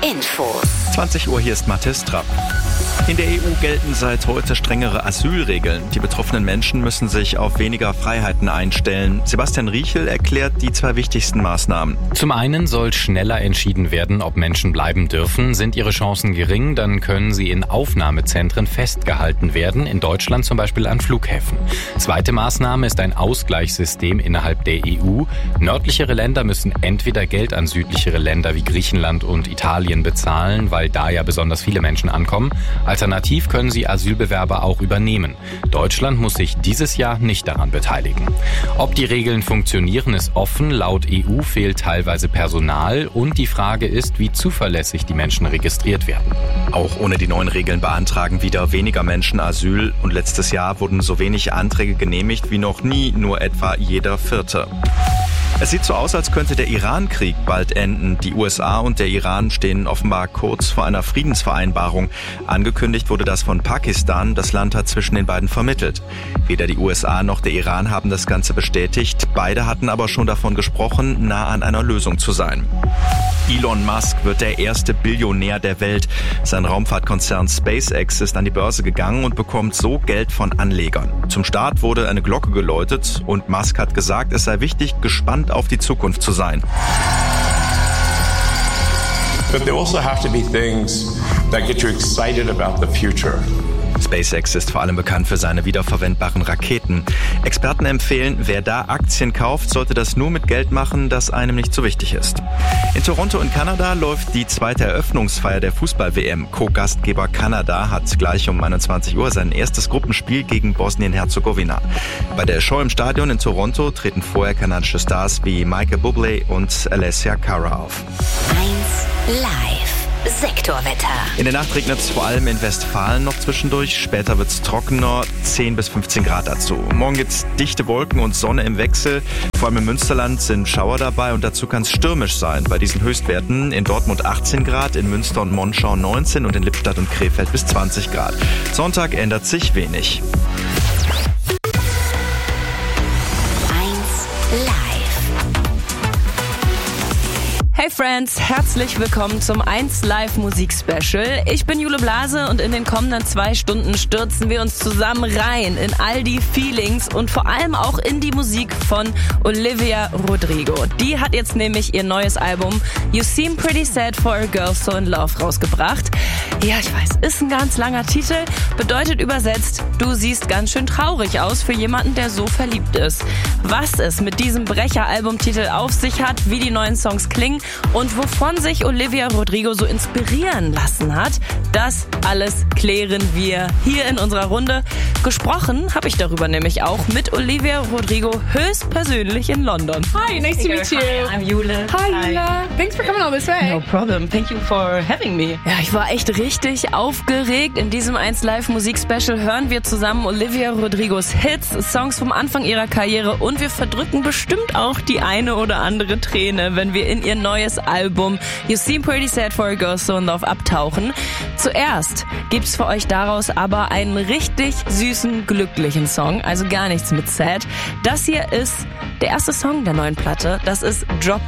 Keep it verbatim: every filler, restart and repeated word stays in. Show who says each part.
Speaker 1: Infos.
Speaker 2: zwanzig Uhr, hier ist Mathis Trapp. In der E U gelten seit heute strengere Asylregeln. Die betroffenen Menschen müssen sich auf weniger Freiheiten einstellen. Sebastian Riechel erklärt die zwei wichtigsten Maßnahmen.
Speaker 3: Zum einen soll schneller entschieden werden, ob Menschen bleiben dürfen. Sind ihre Chancen gering, dann können sie in Aufnahmezentren festgehalten werden, in Deutschland zum Beispiel an Flughäfen. Zweite Maßnahme ist ein Ausgleichssystem innerhalb der E U. Nördlichere Länder müssen entweder Geld an südlichere Länder wie Griechenland und Italien bezahlen, weil da ja besonders viele Menschen ankommen. Alternativ können sie Asylbewerber auch übernehmen. Deutschland muss sich dieses Jahr nicht daran beteiligen. Ob die Regeln funktionieren, ist offen. Laut E U fehlt teilweise Personal und die Frage ist, wie zuverlässig die Menschen registriert werden.
Speaker 2: Auch ohne die neuen Regeln beantragen wieder weniger Menschen Asyl und letztes Jahr wurden so wenig Anträge genehmigt wie noch nie, nur etwa jeder Vierte. Es sieht so aus, als könnte der Iran-Krieg bald enden. Die U S A und der Iran stehen offenbar kurz vor einer Friedensvereinbarung. Angekündigt wurde das von Pakistan. Das Land hat zwischen den beiden vermittelt. Weder die U S A noch der Iran haben das Ganze bestätigt. Beide hatten aber schon davon gesprochen, nah an einer Lösung zu sein. Elon Musk wird der erste Billionär der Welt. Sein Raumfahrtkonzern SpaceX ist an die Börse gegangen und bekommt so Geld von Anlegern. Zum Start wurde eine Glocke geläutet und Musk hat gesagt, es sei wichtig, gespannt auf die Zukunft zu sein.
Speaker 4: But there also have to be things that get you excited about the future.
Speaker 2: SpaceX ist vor allem bekannt für seine wiederverwendbaren Raketen. Experten empfehlen, wer da Aktien kauft, sollte das nur mit Geld machen, das einem nicht so wichtig ist. In Toronto in Kanada läuft die zweite Eröffnungsfeier der Fußball-W M. Co-Gastgeber Kanada hat gleich um einundzwanzig Uhr sein erstes Gruppenspiel gegen Bosnien-Herzegowina. Bei der Show im Stadion in Toronto treten vorher kanadische Stars wie Michael Bublé und Alessia Cara auf.
Speaker 1: eins Live. Sektorwetter.
Speaker 2: In der Nacht regnet es vor allem in Westfalen noch zwischendurch. Später wird es trockener, zehn bis fünfzehn Grad dazu. Morgen gibt es dichte Wolken und Sonne im Wechsel. Vor allem im Münsterland sind Schauer dabei und dazu kann es stürmisch sein. Bei diesen Höchstwerten in Dortmund achtzehn Grad, in Münster und Monschau neunzehn und in Lippstadt und Krefeld bis zwanzig Grad. Sonntag ändert sich wenig.
Speaker 5: Hey Friends, herzlich willkommen zum eins Live Musik Special. Ich bin Jule Blase und in den kommenden zwei Stunden stürzen wir uns zusammen rein in all die Feelings und vor allem auch in die Musik von Olivia Rodrigo. Die hat jetzt nämlich ihr neues Album You Seem Pretty Sad for a Girl So in Love rausgebracht. Ja, ich weiß, ist ein ganz langer Titel, bedeutet übersetzt, du siehst ganz schön traurig aus für jemanden, der so verliebt ist. Was es mit diesem Brecher-Albumtitel auf sich hat, wie die neuen Songs klingen und wovon sich Olivia Rodrigo so inspirieren lassen hat, das alles klären wir hier in unserer Runde. Gesprochen habe ich darüber nämlich auch mit Olivia Rodrigo höchstpersönlich in London.
Speaker 6: Hi, nice to meet you.
Speaker 5: Hi, I'm Jule.
Speaker 6: Hi, Jule. Thanks for coming all this way.
Speaker 5: No problem. Thank you for having me. Ja, ich war echt richtig aufgeregt. In diesem eins Live Musik Special hören wir zusammen Olivia Rodrigos Hits, Songs vom Anfang ihrer Karriere und wir verdrücken bestimmt auch die eine oder andere Träne, wenn wir in ihr neues Album You Seem Pretty Sad for a Girl So in Love abtauchen. Zuerst gibt's für euch daraus aber einen richtig süßen, glücklichen Song, also gar nichts mit Sad. Das hier ist der erste Song der neuen Platte. Das ist Drop